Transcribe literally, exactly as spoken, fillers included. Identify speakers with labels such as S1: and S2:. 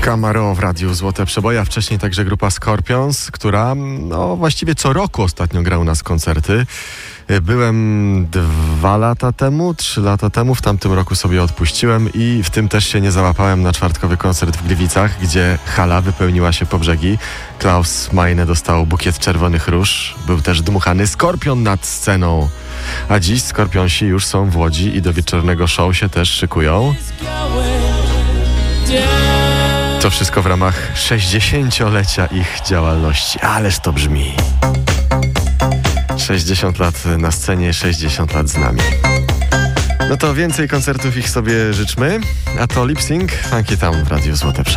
S1: Camaro w Radiu Złote Przeboje, a wcześniej także grupa Scorpions, która no właściwie co roku ostatnio gra u nas koncerty. Byłem dwa lata temu, trzy lata temu, w tamtym roku sobie odpuściłem i w tym też się nie załapałem na czwartkowy koncert w Gliwicach, gdzie hala wypełniła się po brzegi. Klaus Meine dostał bukiet czerwonych róż, był też dmuchany skorpion nad sceną. A dziś Skorpionsi już są w Łodzi i do wieczornego show się też szykują. To wszystko w ramach sześćdziesięciolecia ich działalności. Ależ to brzmi. sześćdziesiąt lat na scenie, sześćdziesiąt lat z nami. No to więcej koncertów ich sobie życzmy. A to Lip Sync, Funky Town w Radiu Złote Przeboje.